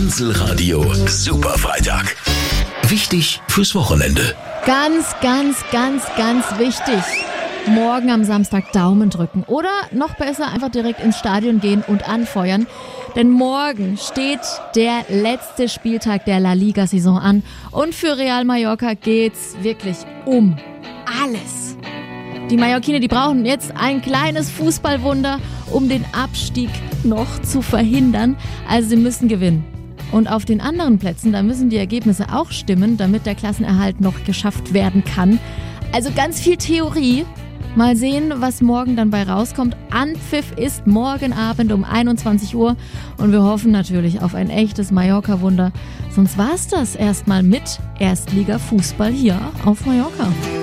Inselradio Superfreitag. Wichtig fürs Wochenende. Ganz wichtig. Morgen am Samstag Daumen drücken. Oder noch besser einfach direkt ins Stadion gehen und anfeuern. Denn morgen steht der letzte Spieltag der La Liga-Saison an. Und für Real Mallorca geht's wirklich um alles. Die Mallorquiner, die brauchen jetzt ein kleines Fußballwunder, um den Abstieg noch zu verhindern. Also sie müssen gewinnen. Und auf den anderen Plätzen, da müssen die Ergebnisse auch stimmen, damit der Klassenerhalt noch geschafft werden kann. Also ganz viel Theorie. Mal sehen, was morgen dann bei rauskommt. Anpfiff ist morgen Abend um 21 Uhr. Und wir hoffen natürlich auf ein echtes Mallorca-Wunder. Sonst war's das erstmal mit Erstliga-Fußball hier auf Mallorca.